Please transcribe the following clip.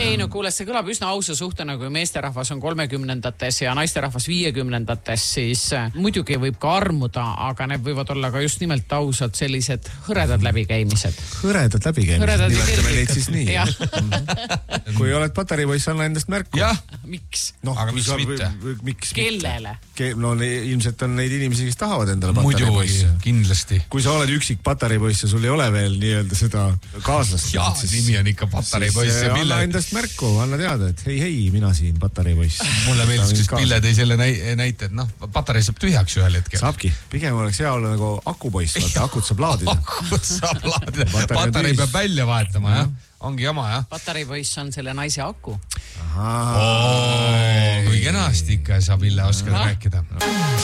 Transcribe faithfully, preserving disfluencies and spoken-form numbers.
ei, no kuule, see kõlab üsna ausa suhtena, kui meesterahvas on kolmekümnendates ja naisterahvas viiekümnendates, siis muidugi võib ka armuda, aga need võivad olla ka just nimelt ausad sellised hõredad läbikäimised. Hõredad läbikäimised, nimetame neid siis nii. Kui oled patareipoiss, anna endast märku. Jah. Miks? No, aga miks mitte? Miks Kellele? Ke, no ilmselt on neid inimesi, kes tahavad endale patareipoisse. Muidu kindlasti. Kui sa oled üksik patareipoiss ja sul ei ole veel nii-öelda seda kaaslast. Jaa, siis, nimi on ikka patareipoiss. Anna endast märku, anna teada, et hei, hei, mina siin patareipoiss. Mulle meeldis, kus Pille tõi selle näite, et noh, patarei saab tühjaks ühel hetkel. Saabki. Pigem oleks hea olla nagu akupoiss, vaata, akut saab laadida. Akut saab laadida. Patarei peab välja vahetama, jah. Ongi jama, jah. Patareipoiss on selle naise aku. Kui kenasti ikka saab Ille oskada rääkida.